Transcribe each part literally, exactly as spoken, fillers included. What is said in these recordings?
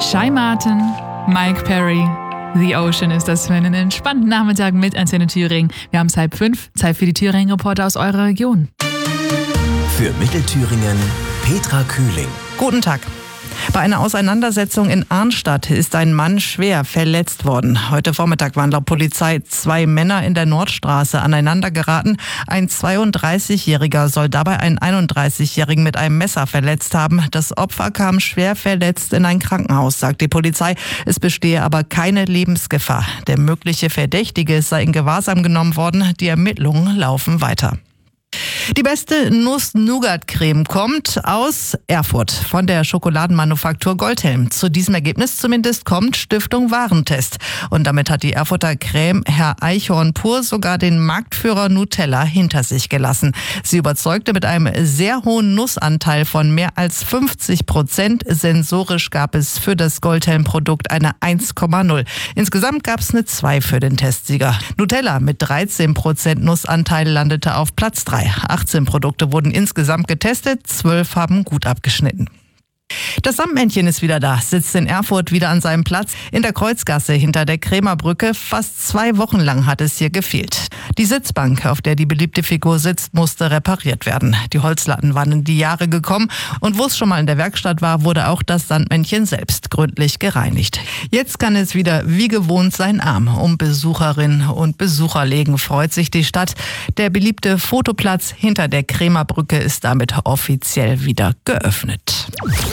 Shy Martin, Mike Perry, The Ocean ist das für einen entspannten Nachmittag mit Antenne Thüringen. Wir haben es halb fünf, Zeit für die Thüringen-Reporter aus eurer Region. Für Mittelthüringen, Petra Kühling. Guten Tag. Bei einer Auseinandersetzung in Arnstadt ist ein Mann schwer verletzt worden. Heute Vormittag waren laut Polizei zwei Männer in der Nordstraße aneinander geraten. Ein zweiunddreißigjähriger soll dabei einen einunddreißigjährigen mit einem Messer verletzt haben. Das Opfer kam schwer verletzt in ein Krankenhaus, sagt die Polizei. Es bestehe aber keine Lebensgefahr. Der mögliche Verdächtige sei in Gewahrsam genommen worden. Die Ermittlungen laufen weiter. Die beste Nuss-Nougat-Creme kommt aus Erfurt von der Schokoladenmanufaktur Goldhelm. Zu diesem Ergebnis zumindest kommt Stiftung Warentest. Und damit hat die Erfurter Creme Herr Eichhorn pur sogar den Marktführer Nutella hinter sich gelassen. Sie überzeugte mit einem sehr hohen Nussanteil von mehr als fünfzig Prozent. Sensorisch gab es für das Goldhelm-Produkt eine eins Komma null. Insgesamt gab es eine zwei für den Testsieger. Nutella mit dreizehn Prozent Nussanteil landete auf Platz drei. achtzehn Produkte wurden insgesamt getestet, zwölf haben gut abgeschnitten. Das Sandmännchen ist wieder da, sitzt in Erfurt wieder an seinem Platz in der Kreuzgasse hinter der Krämerbrücke. Fast zwei Wochen lang hat es hier gefehlt. Die Sitzbank, auf der die beliebte Figur sitzt, musste repariert werden. Die Holzlatten waren in die Jahre gekommen und wo es schon mal in der Werkstatt war, wurde auch das Sandmännchen selbst gründlich gereinigt. Jetzt kann es wieder wie gewohnt seinen Arm um Besucherinnen und Besucher legen, freut sich die Stadt. Der beliebte Fotoplatz hinter der Krämerbrücke ist damit offiziell wieder geöffnet.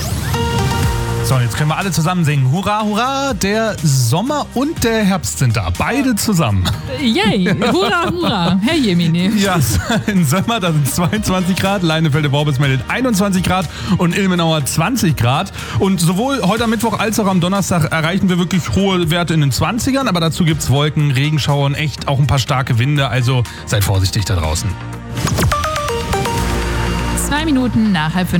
So, jetzt können wir alle zusammen singen. Hurra, hurra, der Sommer und der Herbst sind da. Beide zusammen. Yay, hurra, hurra, Herr Jemini. Ja, in Sömmer, da sind zweiundzwanzig Grad, Leinefelde-Worbis meldet einundzwanzig Grad und Ilmenauer zwanzig Grad. Und sowohl heute am Mittwoch als auch am Donnerstag erreichen wir wirklich hohe Werte in den zwanzigern, aber dazu gibt's Wolken, Regenschauer und echt auch ein paar starke Winde, also seid vorsichtig da draußen. Zwei Minuten nach halb fünf.